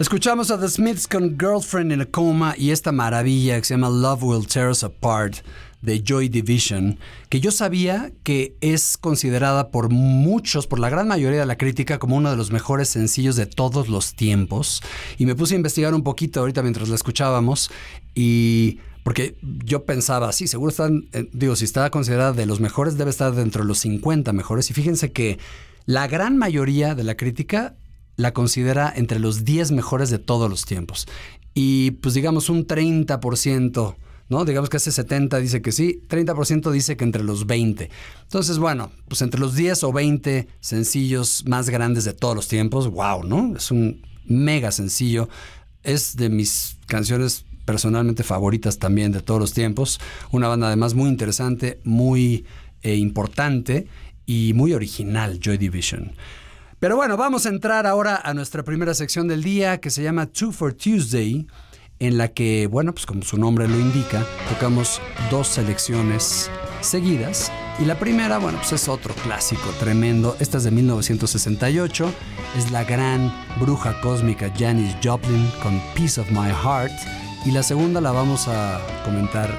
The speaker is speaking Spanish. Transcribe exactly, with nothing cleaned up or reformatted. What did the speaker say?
Escuchamos a The Smiths con Girlfriend in a Coma y esta maravilla que se llama Love Will Tear Us Apart de Joy Division, que yo sabía que es considerada por muchos, por la gran mayoría de la crítica, como uno de los mejores sencillos de todos los tiempos. Y me puse a investigar un poquito ahorita mientras la escuchábamos y... porque yo pensaba, sí, seguro están, eh, digo, si está considerada de los mejores, debe estar dentro de los cincuenta mejores. Y fíjense que la gran mayoría de la crítica la considera entre los diez mejores de todos los tiempos. Y pues digamos un treinta por ciento, ¿no? Digamos que ese setenta por ciento dice que sí, treinta por ciento dice que entre los veinte. Entonces, bueno, pues entre los diez o veinte sencillos más grandes de todos los tiempos, wow, ¿no? Es un mega sencillo. Es de mis canciones personalmente favoritas también de todos los tiempos. Una banda además muy interesante, muy eh, importante y muy original, Joy Division. Pero bueno, vamos a entrar ahora a nuestra primera sección del día que se llama Two for Tuesday, en la que, bueno, pues como su nombre lo indica, tocamos dos selecciones seguidas. Y la primera, bueno, pues es otro clásico tremendo. Esta es de mil novecientos sesenta y ocho. Es la gran bruja cósmica Janis Joplin con Piece of My Heart. Y la segunda la vamos a comentar